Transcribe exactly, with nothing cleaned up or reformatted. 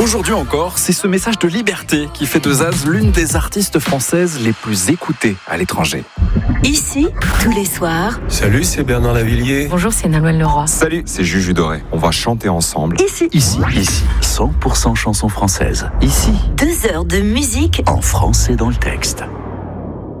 Aujourd'hui encore, c'est ce message de liberté qui fait de Zaz l'une des artistes françaises les plus écoutées à l'étranger. Ici, tous les soirs. Salut, c'est Bernard Lavillier. Bonjour, c'est Nolwenn Leroy. Salut, c'est Juju Doré. On va chanter ensemble. Ici, Ici, ici, cent pour cent chansons françaises. Ici, deux heures de musique en français dans le texte.